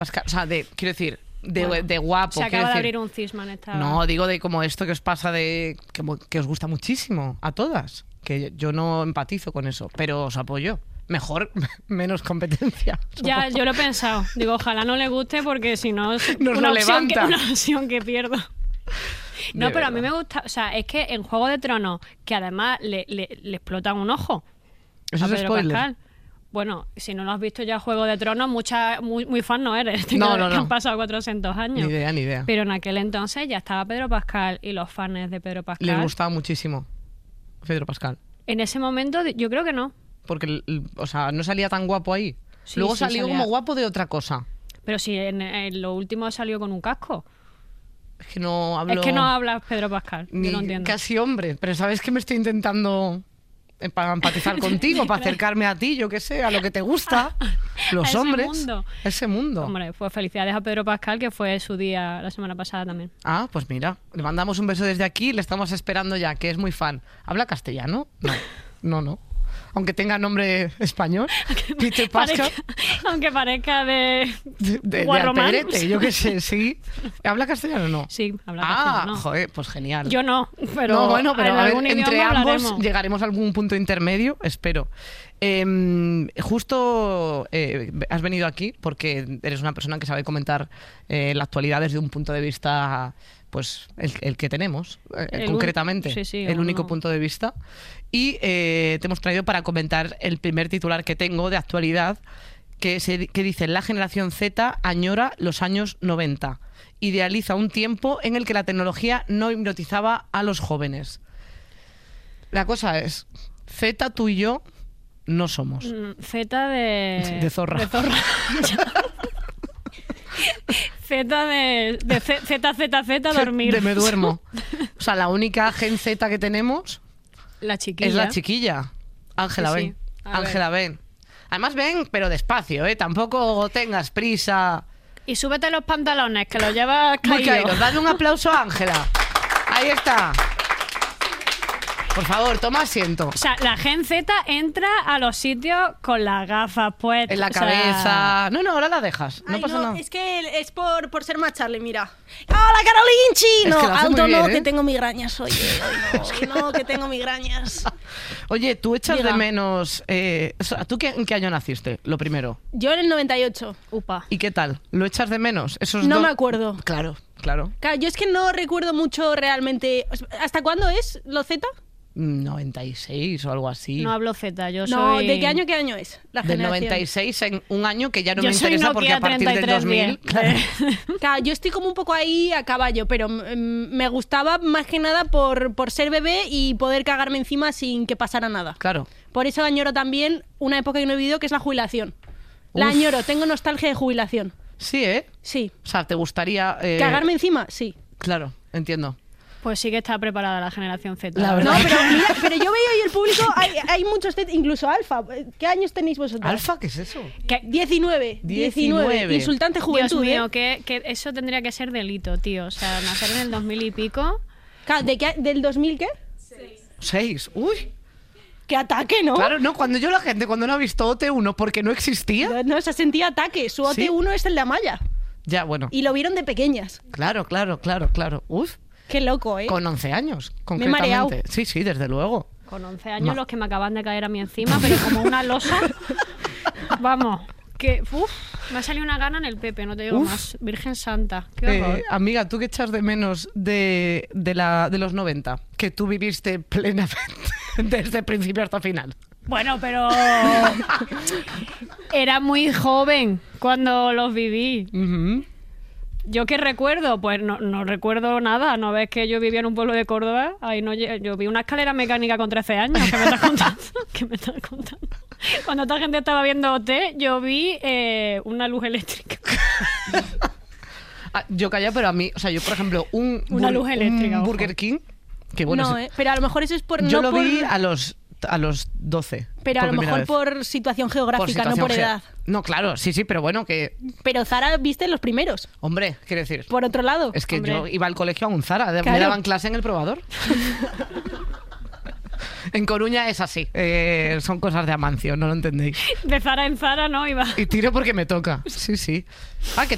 O sea, quiero decir, Bueno, de guapo. Se acaba de quiero abrir decir. un cisma en esta... No, digo de como esto que os pasa de que os gusta muchísimo a todas. Que yo no empatizo con eso, pero os apoyo. Mejor, menos competencia. Ya, yo lo he pensado. Digo, ojalá no le guste porque si no es Nos una lo opción levanta. una opción que pierdo. No, De pero a mí verdad. me gusta... O sea, es que en Juego de Tronos, que además le explotan un ojo Eso a es Pedro spoiler. Pascal. Bueno, si no lo has visto ya Juego de Tronos, muy fan no eres. No, que no. han pasado 400 años. Ni idea. Pero en aquel entonces ya estaba Pedro Pascal y los fans de Pedro Pascal. Les gustaba muchísimo Pedro Pascal. En ese momento yo creo que no. Porque, o sea, no salía tan guapo ahí. Sí, Luego sí, salió salía. como guapo de otra cosa. Pero si en lo último salió con un casco. Es que no hablo... Es que no hablas Pedro Pascal. Ni Yo no entiendo. casi hombre. Pero sabes que me estoy intentando para empatizar contigo, para acercarme a ti, yo qué sé, a lo que te gusta. Los A ese hombres. mundo. Ese mundo. Hombre, pues felicidades a Pedro Pascal, que fue su día la semana pasada también. Ah, pues mira, le mandamos un beso desde aquí, le estamos esperando ya, que es muy fan. ¿Habla castellano? No. Aunque tenga nombre español. Peter Pascal. Aunque parezca De Guarromán. Alpedrete, yo qué sé, sí. ¿Habla castellano o no? Sí, habla castellano. Joder, pues genial. Yo no, pero, No, bueno, pero en a ver, algún entre idioma ambos hablaremos. llegaremos a algún punto intermedio, espero. Justo has venido aquí porque eres una persona que sabe comentar la actualidad desde un punto de vista, pues el que tenemos, concretamente, sí, el único uno. punto de vista. Y te hemos traído para comentar el primer titular que tengo de actualidad, que dice: la generación Z añora los años 90. Idealiza un tiempo en el que la tecnología no hipnotizaba a los jóvenes. La cosa es, Z, tú y yo no somos. Z de... De zorra. De zorra. Z de dormir. De me duermo. O sea, la única Gen Z que tenemos La chiquilla. es la chiquilla. Ángela, Sí, ven. sí. A Ángela, ven. Además, ven, pero despacio, ¿eh? Tampoco tengas prisa. Y súbete los pantalones, que los llevas Muy caídos. caídos. Dale un aplauso a Ángela. Ahí está. Por favor, toma asiento. O sea, la Gen Z entra a los sitios con las gafas puestas. En la o sea, cabeza. No, ahora la dejas. No Ay, pasa nada. Es que es por ser más Charlie, mira. ¡Hola, Carolinchi! Es No, que lo hace auto muy bien, no, ¿eh? que tengo migrañas, oye. Hoy no, que tengo migrañas. Oye, tú echas Diga. de menos... o sea, ¿tú en qué año naciste? Lo primero. Yo en el 98. Upa. ¿Y qué tal? ¿Lo echas de menos? Esos No dos- me acuerdo. Claro. Claro, yo es que no recuerdo mucho realmente. ¿Hasta cuándo es lo Z? 96 o algo así. No hablo Z, yo No, soy... ¿de qué año es? La Del generación. 96 en un año que ya no Yo me soy interesa Nokia porque a partir del 2000... 3310. Claro, yo estoy como un poco ahí a caballo, pero me gustaba más que nada por ser bebé y poder cagarme encima sin que pasara nada. Claro. Por eso añoro también una época que no he vivido, que es la jubilación. La Uf. añoro, tengo nostalgia de jubilación. Sí, ¿eh? Sí. O sea, ¿te gustaría...? ¿Cagarme encima? Sí. Claro, entiendo. Pues sí que está preparada la generación Z. La No, verdad. pero yo veo hoy el público, hay muchos, incluso Alfa. ¿Qué años tenéis vosotros? ¿Alfa? ¿Qué es eso? Que- 19. 19. Insultante Dios juventud, mío, ¿eh? que eso tendría que ser delito, tío. O sea, nacer en el 2000 y pico... Claro, ¿del 2000 qué? 6. Uy. ¡Qué ataque, ¿no? Claro, no, cuando no ha visto OT1 porque no existía... No, se sentía ataque. Su ¿Sí? OT1 es el de Amaya. Ya, bueno. Y lo vieron de pequeñas. Claro. Uf, Qué loco, ¿eh? con 11 años, Me he mareado. concretamente. Sí, desde luego. Con 11 años los que me acaban de caer a mí encima, pero como una losa. Vamos, que me ha salido una gana en el Pepe, no te digo Uf. más. Virgen Santa, qué horror. Amiga, ¿tú qué echas de menos de los 90? Que tú viviste plenamente desde principio hasta final. Bueno, pero era muy joven cuando los viví. Ujú. ¿Yo qué recuerdo? Pues no recuerdo nada. ¿No ves que yo vivía en un pueblo de Córdoba? Ahí no, yo vi una escalera mecánica con 13 años. ¿Qué me estás contando? ¿Qué me estás contando? Cuando esta gente estaba viendo OT, yo vi una luz eléctrica. Yo callé, pero a mí, o sea, yo por ejemplo, Una luz eléctrica, un ojo. Burger King, que bueno, no, pero a lo mejor eso es por... yo no lo vi por- a los 12. Pero a lo primera mejor vez. por situación geográfica, situación no por ge- edad. No, claro, sí, pero bueno, que... Pero Zara viste los primeros. Hombre, quiero decir... Por otro lado. Es que Hombre. yo iba al colegio a un Zara, me Claro. daban clase en el probador. En Coruña es así, son cosas de Amancio, no lo entendéis. De Zara en Zara, ¿no? Iba. Y tiro porque me toca, sí. Ah, que